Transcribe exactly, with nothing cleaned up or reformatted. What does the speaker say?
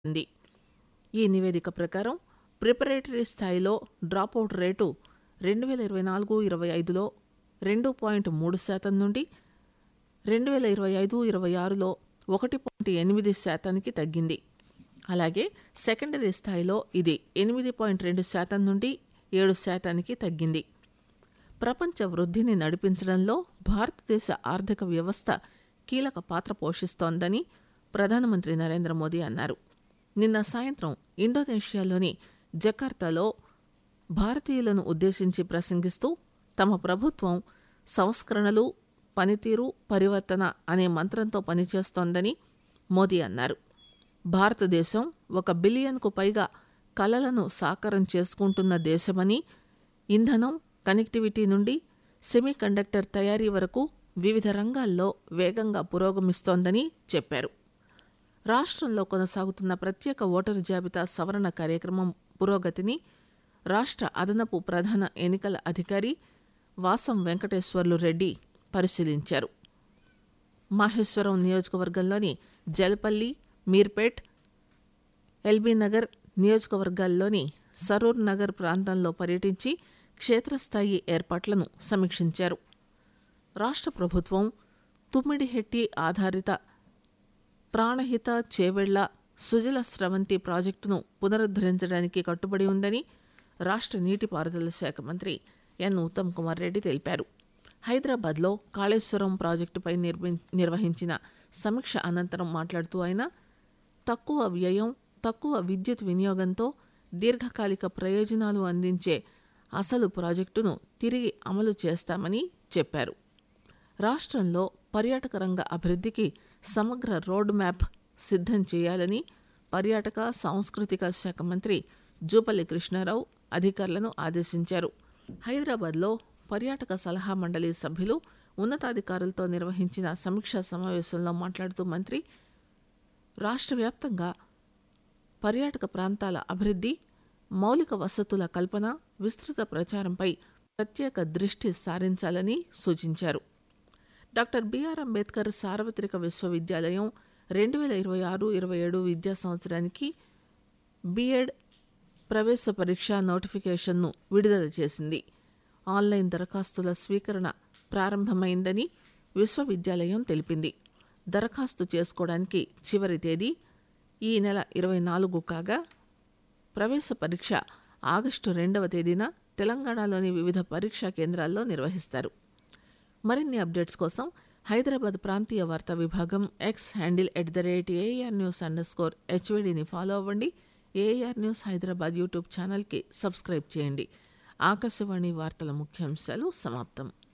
ఉంది. ఈ నివేదిక ప్రకారం ప్రిపరేటరీ స్థాయిలో డ్రాపౌట్ రేటు రెండు వేల ఇరవై నాలుగు ఇరవై ఐదులో రెండు పాయింట్ మూడు శాతం నుండి రెండు వేల ఇరవై ఐదు ఇరవై ఆరులో ఒకటి పాయింట్ ఎనిమిది శాతానికి తగ్గింది. అలాగే సెకండరీ స్థాయిలో ఇది ఎనిమిది పాయింట్ రెండు శాతం నుండి ఏడు శాతానికి తగ్గింది. ప్రపంచ వృద్ధిని నడిపించడంలో భారతదేశ ఆర్థిక వ్యవస్థ కీలక పాత్ర పోషిస్తోందని ప్రధానమంత్రి నరేంద్ర మోదీ అన్నారు. నిన్న సాయంత్రం ఇండోనేషియాలోని జకార్తాలో భారతీయులను ఉద్దేశించి ప్రసంగిస్తూ తమ ప్రభుత్వం సంస్కరణలు, పనితీరు, పరివర్తన అనే మంత్రంతో పనిచేస్తోందని మోదీ అన్నారు. భారతదేశం ఒక బిలియన్కు పైగా కలలను సాకారం చేసుకుంటున్న దేశమని, ఇంధనం, కనెక్టివిటీ నుండి సెమీకండక్టర్ తయారీ వరకు వివిధ రంగాల్లో వేగంగా పురోగమిస్తోందని చెప్పారు. రాష్ట్రంలో కొనసాగుతున్న ప్రత్యేక ఓటరు జాబితా సవరణ కార్యక్రమం పురోగతిని రాష్ట్ర అదనపు ప్రధాన ఎన్నికల అధికారి వాసం వెంకటేశ్వర్లు రెడ్డి పరిశీలించారు. మాహేశ్వరం నియోజకవర్గంలోని జలపల్లి, మీర్పేట్, ఎల్బీనగర్ నియోజకవర్గాల్లోని సరూర్ నగర్ ప్రాంతంలో పర్యటించి క్షేత్రస్థాయి ఏర్పాట్లను సమీక్షించారు. రాష్ట్ర ప్రభుత్వం తుమ్మిడిహెట్టి ఆధారిత ప్రాణహిత చేవెళ్ల సుజల స్రవంతి ప్రాజెక్టును పునరుద్ధరించడానికి కట్టుబడి ఉందని రాష్ట్ర నీటిపారుదల శాఖ మంత్రి ఎన్ ఉత్తమ్ కుమార్ రెడ్డి తెలిపారు. హైదరాబాద్లో కాళేశ్వరం ప్రాజెక్టుపై నిర్మి నిర్వహించిన సమీక్ష అనంతరం మాట్లాడుతూ ఆయన తక్కువ వ్యయం, తక్కువ విద్యుత్ వినియోగంతో దీర్ఘకాలిక ప్రయోజనాలు అందించే అసలు ప్రాజెక్టును తిరిగి అమలు చేస్తామని చెప్పారు. రాష్ట్రంలో పర్యాటక రంగ అభివృద్ధికి సమగ్ర రోడ్ మ్యాప్ సిద్ధం చేయాలని పర్యాటక సాంస్కృతిక శాఖ మంత్రి జూపల్లి కృష్ణారావు అధికారులను ఆదేశించారు. హైదరాబాద్లో పర్యాటక సలహా మండలి సభ్యులు ఉన్నతాధికారులతో నిర్వహించిన సమీక్షా సమావేశంలో మాట్లాడుతూ మంత్రి రాష్ట్ర వ్యాప్తంగా పర్యాటక ప్రాంతాల అభివృద్ధి, మౌలిక వసతుల కల్పన, విస్తృత ప్రచారంపై ప్రత్యేక దృష్టి సారించాలని సూచించారు. డాక్టర్ బిఆర్ అంబేద్కర్ సార్వత్రిక విశ్వవిద్యాలయం రెండు వేల ఇరవై ఆరు ఇరవై ఏడు విద్యా సంవత్సరానికి బిఎడ్ ప్రవేశ పరీక్ష నోటిఫికేషన్ను విడుదల చేసింది. ఆన్లైన్ దరఖాస్తుల స్వీకరణ ప్రారంభమైందని విశ్వవిద్యాలయం తెలిపింది. దరఖాస్తు చేసుకోవడానికి చివరి తేదీ ఈ నెల ఇరవై నాలుగు కాగా ప్రవేశ పరీక్ష ఆగస్టు రెండవ తేదీన తెలంగాణలోని వివిధ పరీక్షా కేంద్రాల్లో నిర్వహిస్తారు. మరిన్ని అప్డేట్స్ కోసం హైదరాబాద్ ప్రాంతీయ వార్తా విభాగం X handle at the rate AR news under score హెచ్వీడీని follow అవ్వండి. ఏఆర్ న్యూస్ హైదరాబాద్ యూట్యూబ్ ఛానల్కి సబ్స్క్రైబ్ చేయండి. ఆకాశవాణి వార్తల ముఖ్యాంశాలు సమాప్తం.